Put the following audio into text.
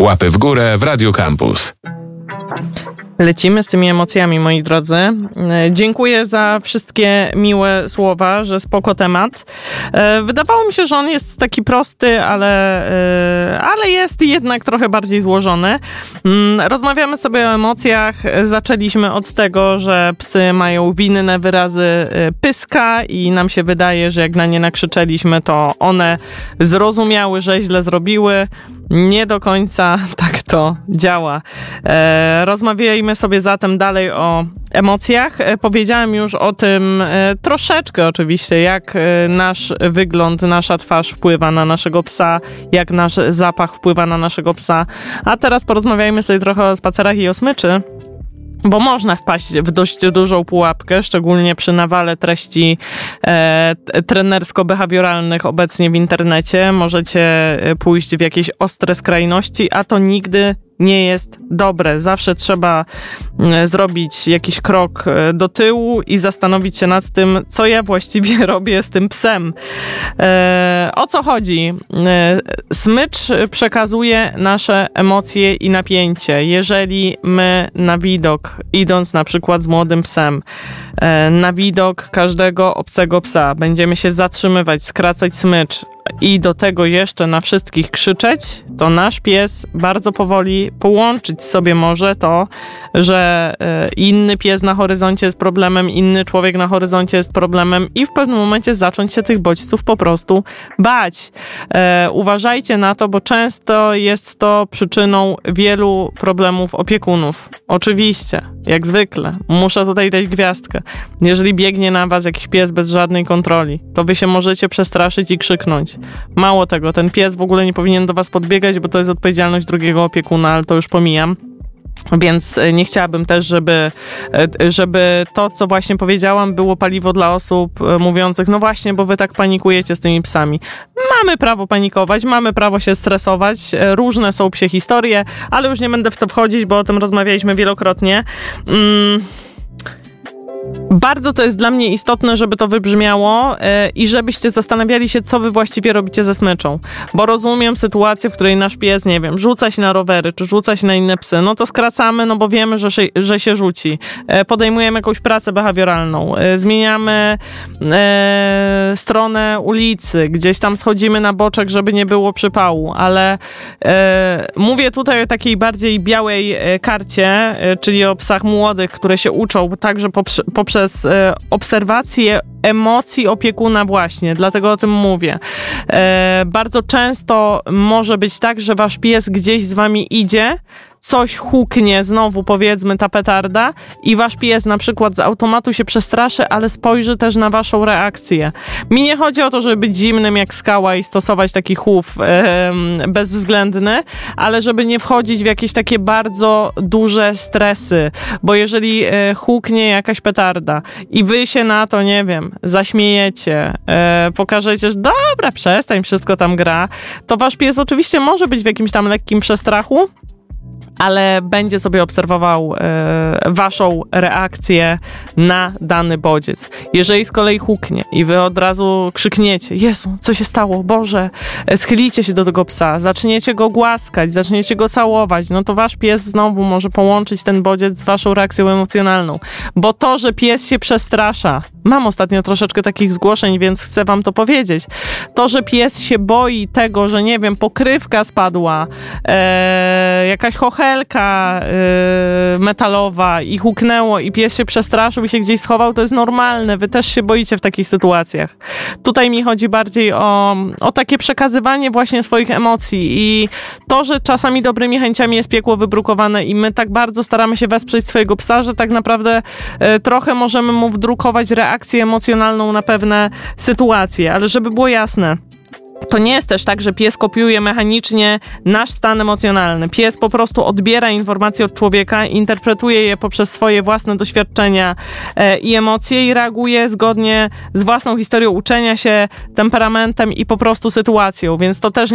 Łapy w górę w Radio Campus. Lecimy z tymi emocjami, moi drodzy. Dziękuję za wszystkie miłe słowa, że spoko temat. Wydawało mi się, że on jest taki prosty, ale jest jednak trochę bardziej złożony. Rozmawiamy sobie o emocjach. Zaczęliśmy od tego, że psy mają winne wyrazy pyska i nam się wydaje, że jak na nie nakrzyczeliśmy, to one zrozumiały, że źle zrobiły. Nie do końca tak to działa. Rozmawiajmy sobie zatem dalej o emocjach. Powiedziałem już o tym troszeczkę oczywiście, jak nasz wygląd, nasza twarz wpływa na naszego psa, jak nasz zapach wpływa na naszego psa. A teraz porozmawiajmy sobie trochę o spacerach i o smyczy. Bo można wpaść w dość dużą pułapkę, szczególnie przy nawale treści trenersko-behawioralnych obecnie w internecie. Możecie pójść w jakieś ostre skrajności, a to nigdy nie jest dobre. Zawsze trzeba zrobić jakiś krok do tyłu i zastanowić się nad tym, co ja właściwie robię z tym psem. O co chodzi? Smycz przekazuje nasze emocje i napięcie. Jeżeli my na widok, idąc na przykład z młodym psem, na widok każdego obcego psa będziemy się zatrzymywać, skracać smycz i do tego jeszcze na wszystkich krzyczeć, to nasz pies bardzo powoli połączyć sobie może to, że inny pies na horyzoncie jest problemem, inny człowiek na horyzoncie jest problemem i w pewnym momencie zacząć się tych bodźców po prostu bać. Uważajcie na to, bo często jest to przyczyną wielu problemów opiekunów. Oczywiście, jak zwykle. Muszę tutaj dać gwiazdkę. Jeżeli biegnie na was jakiś pies bez żadnej kontroli, to wy się możecie przestraszyć i krzyknąć. Mało tego, ten pies w ogóle nie powinien do was podbiegać, bo to jest odpowiedzialność drugiego opiekuna, ale to już pomijam. Więc nie chciałabym też, żeby to, co właśnie powiedziałam, było paliwo dla osób mówiących, no właśnie, bo wy tak panikujecie z tymi psami. Mamy prawo panikować, mamy prawo się stresować, różne są psie historie, ale już nie będę w to wchodzić, bo o tym rozmawialiśmy wielokrotnie. Bardzo to jest dla mnie istotne, żeby to wybrzmiało i żebyście zastanawiali się, co wy właściwie robicie ze smyczą. Bo rozumiem sytuację, w której nasz pies, nie wiem, rzuca się na rowery, czy rzuca się na inne psy. No to skracamy, no bo wiemy, że się rzuci. Podejmujemy jakąś pracę behawioralną. Zmieniamy stronę ulicy. Gdzieś tam schodzimy na boczek, żeby nie było przypału. Ale mówię tutaj o takiej bardziej białej karcie, czyli o psach młodych, które się uczą także poprzez obserwację emocji opiekuna właśnie, dlatego o tym mówię. Bardzo często może być tak, że wasz pies gdzieś z wami idzie, coś huknie, znowu powiedzmy ta petarda i wasz pies na przykład z automatu się przestraszy, ale spojrzy też na waszą reakcję. Mi nie chodzi o to, żeby być zimnym jak skała i stosować taki chów bezwzględny, ale żeby nie wchodzić w jakieś takie bardzo duże stresy, bo jeżeli huknie jakaś petarda i wy się na to, nie wiem, zaśmiejecie, pokażecie, że dobra, przestań, wszystko tam gra, to wasz pies oczywiście może być w jakimś tam lekkim przestrachu, ale będzie sobie obserwował waszą reakcję na dany bodziec. Jeżeli z kolei huknie i wy od razu krzykniecie, Jezu, co się stało? Boże, schylicie się do tego psa, zaczniecie go głaskać, zaczniecie go całować, no to wasz pies znowu może połączyć ten bodziec z waszą reakcją emocjonalną. Bo to, że pies się przestrasza, mam ostatnio troszeczkę takich zgłoszeń, więc chcę wam to powiedzieć. To, że pies się boi tego, że nie wiem, pokrywka spadła, jakaś chochelka metalowa i huknęło i pies się przestraszył i się gdzieś schował, to jest normalne. Wy też się boicie w takich sytuacjach. Tutaj mi chodzi bardziej o takie przekazywanie właśnie swoich emocji i to, że czasami dobrymi chęciami jest piekło wybrukowane i my tak bardzo staramy się wesprzeć swojego psa, że tak naprawdę trochę możemy mu wdrukować reakcję emocjonalną na pewne sytuacje. Ale żeby było jasne, to nie jest też tak, że pies kopiuje mechanicznie nasz stan emocjonalny. Pies po prostu odbiera informacje od człowieka, interpretuje je poprzez swoje własne doświadczenia i emocje i reaguje zgodnie z własną historią uczenia się, temperamentem i po prostu sytuacją. Więc to też